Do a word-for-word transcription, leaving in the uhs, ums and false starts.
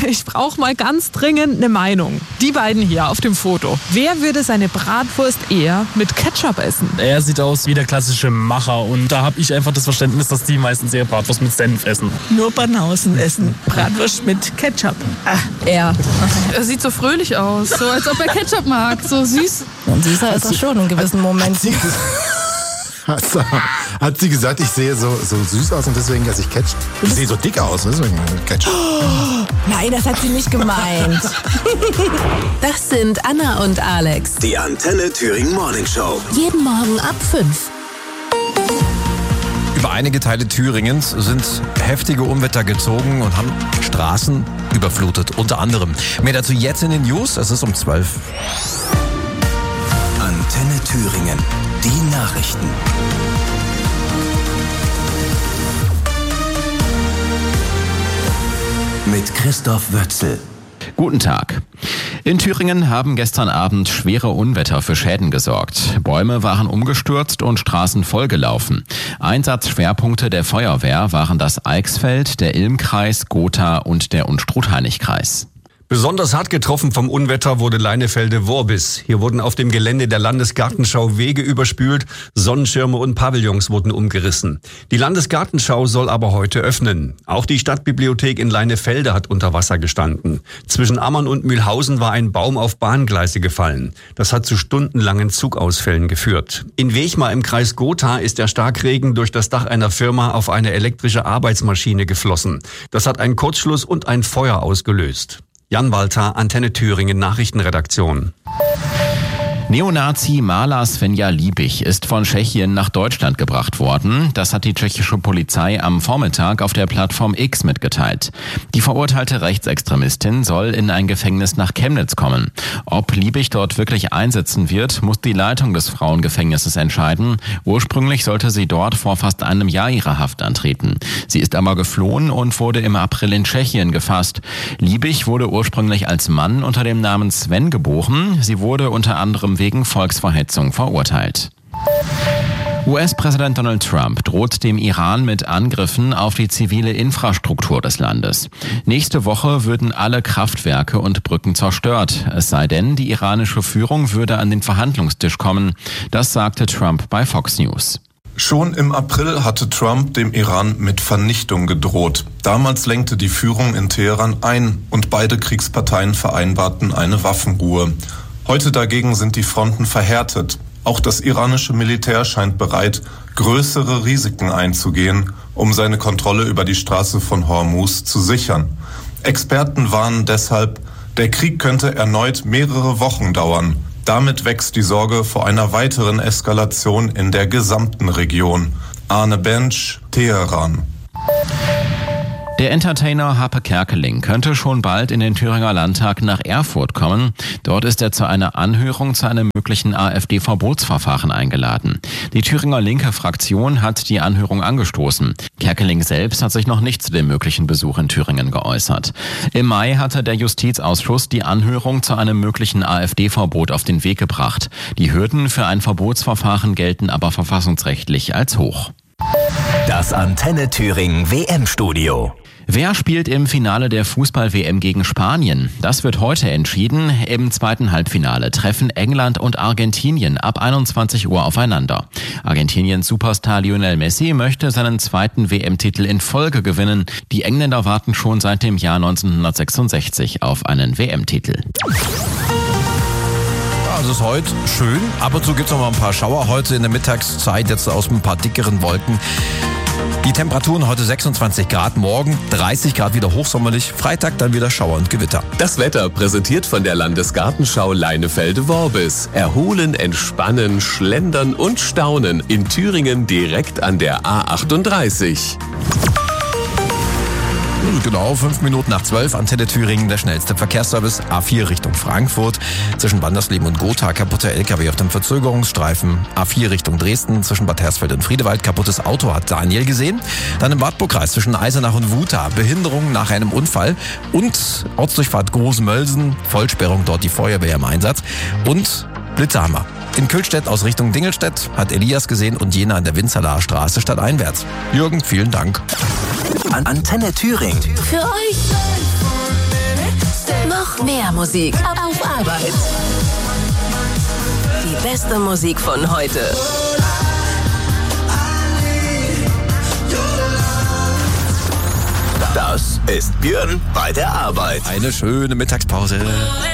ich brauche mal ganz dringend eine Meinung. Die beiden hier auf dem Foto. Wer würde seine Bratwurst eher mit Ketchup essen? Er sieht aus wie der klassische Macher und da habe ich einfach das Verständnis, dass die meistens ihre Bratwurst mit Senf essen. Nur Banausen essen. Bratwurst mit Ketchup. Ah, er. Er sieht so fröhlich aus, so als ob er Ketchup mag, so süß. Und süßer ist er schon in gewissen Momenten. Hat sie, hat sie gesagt, ich sehe so, so süß aus und deswegen esse ich Ketchup? Ich sehe so dick aus, deswegen Ketchup. Oh, nein, das hat sie nicht gemeint. Das sind Anna und Alex. Die Antenne Thüringen Morning Show. Jeden Morgen ab fünf. Über einige Teile Thüringens sind heftige Unwetter gezogen und haben Straßen überflutet, unter anderem. Mehr dazu jetzt in den News, es ist um zwölf. Antenne Thüringen. Die Nachrichten. Mit Christoph Wötzel. Guten Tag. In Thüringen haben gestern Abend schwere Unwetter für Schäden gesorgt. Bäume waren umgestürzt und Straßen vollgelaufen. Einsatzschwerpunkte der Feuerwehr waren das Eichsfeld, der Ilmkreis, Gotha und der Unstrut-Heinig-Kreis. Besonders hart getroffen vom Unwetter wurde Leinefelde-Worbis. Hier wurden auf dem Gelände der Landesgartenschau Wege überspült, Sonnenschirme und Pavillons wurden umgerissen. Die Landesgartenschau soll aber heute öffnen. Auch die Stadtbibliothek in Leinefelde hat unter Wasser gestanden. Zwischen Ammern und Mühlhausen war ein Baum auf Bahngleise gefallen. Das hat zu stundenlangen Zugausfällen geführt. In Wechmar im Kreis Gotha ist der Starkregen durch das Dach einer Firma auf eine elektrische Arbeitsmaschine geflossen. Das hat einen Kurzschluss und ein Feuer ausgelöst. Jan Walter, Antenne Thüringen Nachrichtenredaktion. Neonazi Maler Svenja Liebig ist von Tschechien nach Deutschland gebracht worden. Das hat die tschechische Polizei am Vormittag auf der Plattform X mitgeteilt. Die verurteilte Rechtsextremistin soll in ein Gefängnis nach Chemnitz kommen. Ob Liebig dort wirklich einsitzen wird, muss die Leitung des Frauengefängnisses entscheiden. Ursprünglich sollte sie dort vor fast einem Jahr ihre Haft antreten. Sie ist aber geflohen und wurde im April in Tschechien gefasst. Liebig wurde ursprünglich als Mann unter dem Namen Sven geboren. Sie wurde unter anderem wegen Volksverhetzung verurteilt. U S-Präsident Donald Trump droht dem Iran mit Angriffen auf die zivile Infrastruktur des Landes. Nächste Woche würden alle Kraftwerke und Brücken zerstört. Es sei denn, die iranische Führung würde an den Verhandlungstisch kommen. Das sagte Trump bei Fox News. Schon im April hatte Trump dem Iran mit Vernichtung gedroht. Damals lenkte die Führung in Teheran ein und beide Kriegsparteien vereinbarten eine Waffenruhe. Heute dagegen sind die Fronten verhärtet. Auch das iranische Militär scheint bereit, größere Risiken einzugehen, um seine Kontrolle über die Straße von Hormuz zu sichern. Experten warnen deshalb, der Krieg könnte erneut mehrere Wochen dauern. Damit wächst die Sorge vor einer weiteren Eskalation in der gesamten Region. Arne Bench, Teheran. Der Entertainer Harpe Kerkeling könnte schon bald in den Thüringer Landtag nach Erfurt kommen. Dort ist er zu einer Anhörung zu einem möglichen AfD-Verbotsverfahren eingeladen. Die Thüringer linke Fraktion hat die Anhörung angestoßen. Kerkeling selbst hat sich noch nicht zu dem möglichen Besuch in Thüringen geäußert. Im Mai hatte der Justizausschuss die Anhörung zu einem möglichen AfD-Verbot auf den Weg gebracht. Die Hürden für ein Verbotsverfahren gelten aber verfassungsrechtlich als hoch. Das Antenne Thüringen W M-Studio. Wer spielt im Finale der Fußball-W M gegen Spanien? Das wird heute entschieden. Im zweiten Halbfinale treffen England und Argentinien ab einundzwanzig Uhr aufeinander. Argentiniens Superstar Lionel Messi möchte seinen zweiten W M-Titel in Folge gewinnen. Die Engländer warten schon seit dem Jahr neunzehnhundertsechsundsechzig auf einen W M-Titel. Also es ist heute schön. Ab und zu gibt es noch mal ein paar Schauer heute in der Mittagszeit, jetzt aus ein paar dickeren Wolken. Die Temperaturen heute sechsundzwanzig Grad, morgen dreißig Grad, wieder hochsommerlich, Freitag dann wieder Schauer und Gewitter. Das Wetter präsentiert von der Landesgartenschau Leinefelde-Worbis. Erholen, entspannen, schlendern und staunen in Thüringen direkt an der A achtunddreißig. Genau, fünf Minuten nach zwölf, Antenne Thüringen, der schnellste Verkehrsservice, A vier Richtung Frankfurt, zwischen Wandersleben und Gotha, kaputter L K W auf dem Verzögerungsstreifen, A vier Richtung Dresden, zwischen Bad Hersfeld und Friedewald, kaputtes Auto hat Daniel gesehen, dann im Wartburgkreis zwischen Eisenach und Wuta, Behinderung nach einem Unfall und Ortsdurchfahrt Großmölsen, Vollsperrung, dort die Feuerwehr im Einsatz und Blitzerhammer. In Kühlstedt aus Richtung Dingelstedt hat Elias gesehen und Jena an der Winzerlaer Straße stadteinwärts. Jürgen, vielen Dank. An Antenne Thüringen. Für euch. Noch mehr Musik auf Arbeit. Die beste Musik von heute. Das ist Björn bei der Arbeit. Eine schöne Mittagspause.